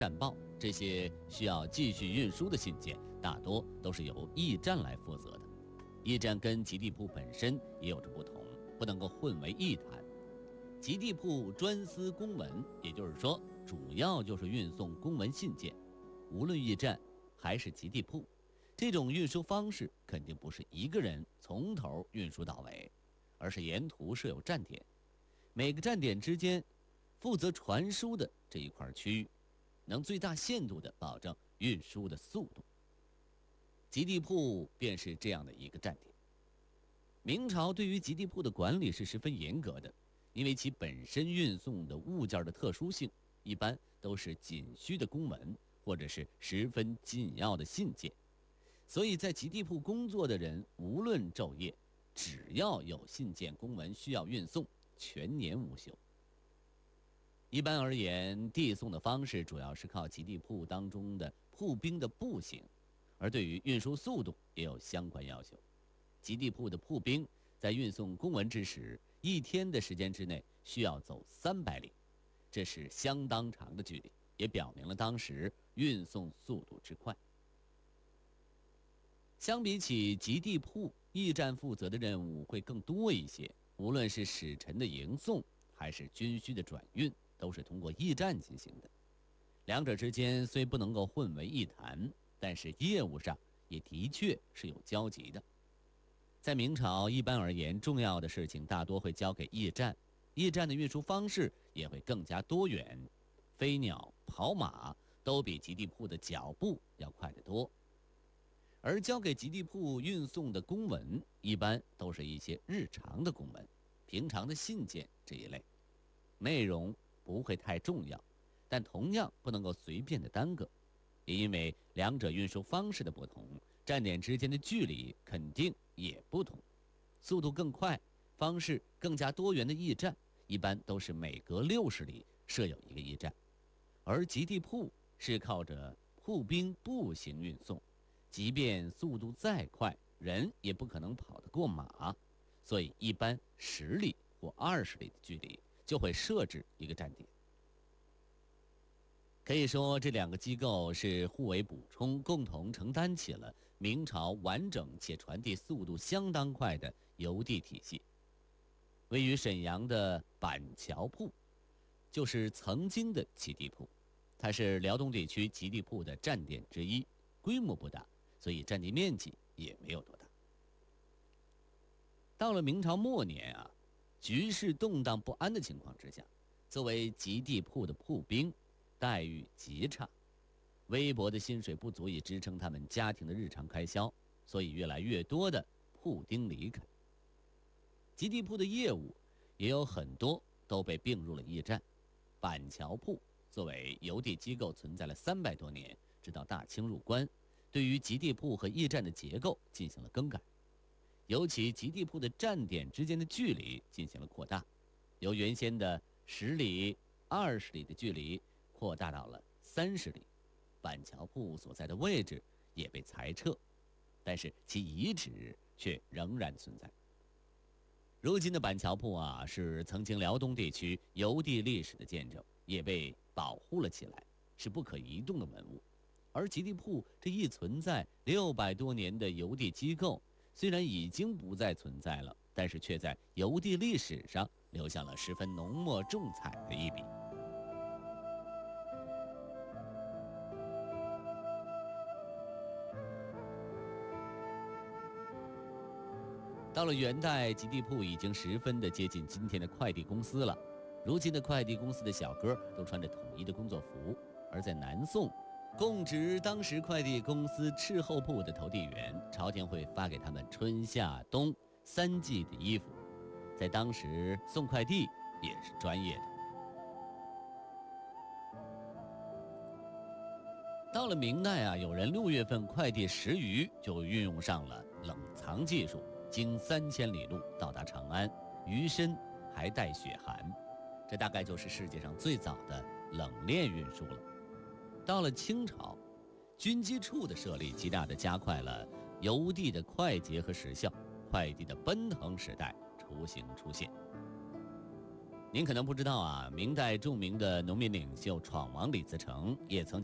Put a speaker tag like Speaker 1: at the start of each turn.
Speaker 1: 战报，这些需要继续运输的信件，大多都是由驿站来负责的。驿站跟集地铺本身也有着不同，不能够混为一谈。集地铺专司公文，也就是说，主要就是运送公文信件。无论驿站还是集地铺，这种运输方式肯定不是一个人从头运输到尾，而是沿途设有站点，每个站点之间负责传输的这一块区域，能最大限度地保证运输的速度。集地铺便是这样的一个站点。明朝对于集地铺的管理是十分严格的，因为其本身运送的物件的特殊性，一般都是紧需的公文或者是十分紧要的信件，所以在集地铺工作的人无论昼夜，只要有信件公文需要运送，全年无休。一般而言，递送的方式主要是靠集地铺当中的铺兵的步行，而对于运输速度也有相关要求。集地铺的铺兵在运送公文之时，一天的时间之内需要走300里，这是相当长的距离，也表明了当时运送速度之快。相比起集地铺，驿站负责的任务会更多一些，无论是使臣的迎送还是军需的转运，都是通过驿站进行的。两者之间虽不能够混为一谈，但是业务上也的确是有交集的。在明朝，一般而言，重要的事情大多会交给驿站，驿站的运输方式也会更加多元，飞鸟、跑马都比集地铺的脚步要快得多。而交给集地铺运送的公文，一般都是一些日常的公文、平常的信件这一类，内容不会太重要，但同样不能够随便的耽搁。也因为两者运输方式的不同，站点之间的距离肯定也不同。速度更快、方式更加多元的驿站，一般都是每隔60里设有一个驿站，而集地铺是靠着铺兵步行运送，即便速度再快，人也不可能跑得过马，所以一般10里或20里的距离就会设置一个站点。可以说，这两个机构是互为补充，共同承担起了明朝完整且传递速度相当快的邮递体系。位于沈阳的板桥铺，就是曾经的集地铺，它是辽东地区集地铺的站点之一，规模不大，所以占地面积也没有多大。到了明朝末年啊，局势动荡不安的情况之下，作为集地铺的铺兵，待遇极差，微薄的薪水不足以支撑他们家庭的日常开销，所以越来越多的铺丁离开。集地铺的业务也有很多都被并入了驿站。板桥铺作为邮递机构存在了300多年，直到大清入关，对于集地铺和驿站的结构进行了更改，尤其集地铺的站点之间的距离进行了扩大，由原先的10里、20里的距离扩大到了30里，板桥铺所在的位置也被裁撤，但是其遗址却仍然存在。如今的板桥铺啊，是曾经辽东地区邮递历史的见证，也被保护了起来，是不可移动的文物。而集地铺这一存在600多年的邮递机构，虽然已经不再存在了，但是却在邮递历史上留下了十分浓墨重彩的一笔。到了元代，集地铺已经十分的接近今天的快递公司了。如今的快递公司的小哥都穿着统一的工作服，而在南宋，供职当时快递公司斥候部的投递员，朝廷会发给他们春夏冬3季的衣服，在当时送快递也是专业的。到了明代啊，有人6月份快递10余就运用上了冷藏技术，经3000里路到达长安，鱼身还带血函，这大概就是世界上最早的冷链运输了。到了清朝，军机处的设立极大地加快了邮递的快捷和时效，快递的奔腾时代雏形出现。 您可能不知道啊，明代著名的农民领袖闯王李自成也曾